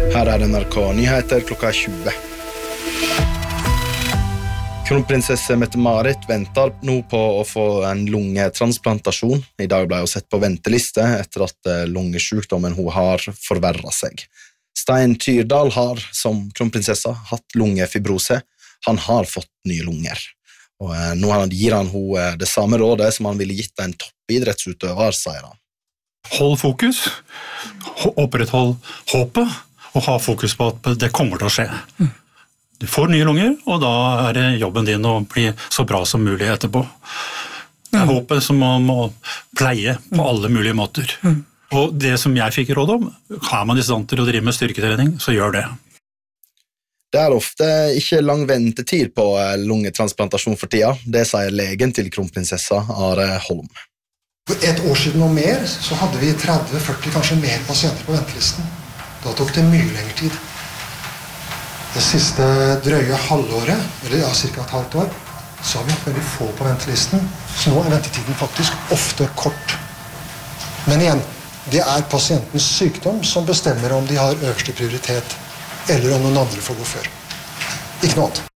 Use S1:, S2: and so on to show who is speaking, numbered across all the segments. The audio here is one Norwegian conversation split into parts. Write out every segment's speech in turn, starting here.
S1: Her det NRK Nyheter klokka 20. Kronprinsesse Mette-Marit venter nå på å få en lungetransplantasjon. I dag ble hun sett på venteliste etter at lungesjukdommen hun har forverret seg. Stein Tyrdal har, som kronprinsessa, hatt lungefibrose. Han har fått nye lunger. Og nå gir han hun det samme rådet som han ville gitt en toppidrettsutøver, sier han.
S2: Hold fokus, oppretthold håpet, og ha fokus på at det kommer til å skje. Du får nye lunger, og da det jobben din å bli så bra som mulig etterpå. Det håpet som man må pleie på alle mulige måter. Og det som jeg fikk råd om, har man i stand til å drive med styrketrening, så gjør det.
S1: Det ofte ikke lang ventetid på lungetransplantasjon for tida, det sier legen til kronprinsessa Are Holm.
S3: For et år siden og mer så hadde vi 30-40, kanskje mer pasienter på ventelisten. Da tok det mye lengre tid. Det siste drøye halvåret, eller cirka et halvt år, så har vi hatt veldig få på ventelisten. Så nå ventetiden faktisk ofte kort. Men igjen, det pasientens sykdom som bestemmer om de har øverste prioritet, eller om noen andre får gå før. Ikke noe annet.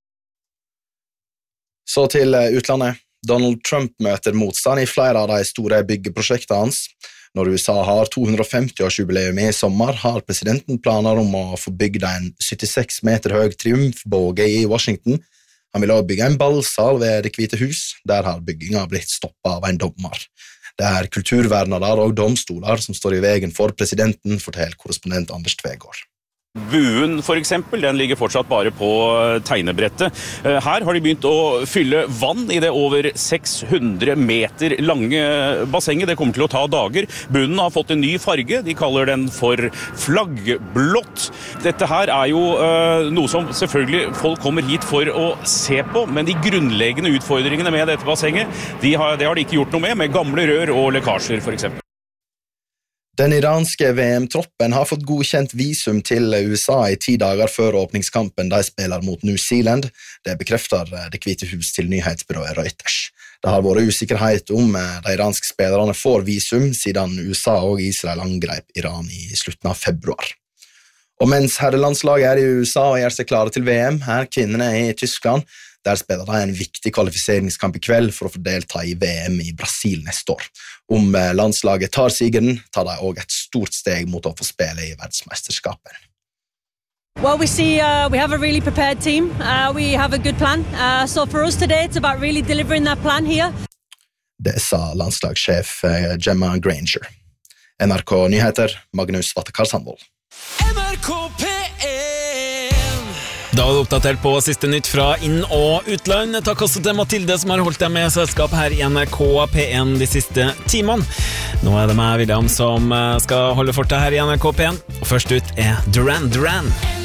S1: Så til utlandet. Donald Trump møter motstand i flere av de store byggeprosjektene hans. Når USA har 250-årsjubileum i sommer, har presidenten planer om å få bygd en 76 meter høy triumfbåge i Washington. Han vil også bygge en ballsal ved Det hvite hus, der har bygginga blitt stoppet av en dommer. Det kulturvernere og domstoler som står i veien for presidenten, forteller korrespondent Anders Tvegård.
S4: Buen for eksempel, den ligger fortsatt bare på tegnebrettet. Her har de begynt å fylle vann i det over 600 meter lange bassenget. Det kommer til å ta dager. Bunnen har fått en ny farge. De kaller den for flaggblått. Dette her jo noe som selvfølgelig folk kommer hit for å se på, men de grunnleggende utfordringene med dette bassenget, det har de ikke gjort noe med gamle rør og lekkasjer for eksempel.
S1: Den iranske VM-troppen har fått godkjent visum til USA i 10 dager før åpningskampen de spiller mot New Zealand. Det bekrefter Det hvite hus til nyhetsbyrået Reuters. Det har vært usikkerhet om de iranske spillerne får visum siden USA og Israel angrep Iran i slutten av februar. Og mens herrelandslaget i USA og gjør seg klare til VM, kvinnene i Tyskland. Der spiller de en viktig kvalifiseringskamp i kveld for å få delta i VM i Brasil neste år. Om landslaget tar sigeren, tar de også et stort steg mot å få spille i verdensmesterskapet.
S5: Well, we see we have a really prepared team. We have a good plan. So for us today, it's about really delivering that plan here.
S1: Det sa landslagssjef Gemma Granger. NRK Nyheter, Magnus Vattekar Sandvold.
S6: NRK P1.
S7: Da var det oppdatert på siste nytt fra inn- og utland. Takk også til Mathilde som har holdt deg med selskap her i NRK P1 de siste timene. Nå det meg, William, som skal holde fortet her i NRK P1. Og først ut Duran Duran.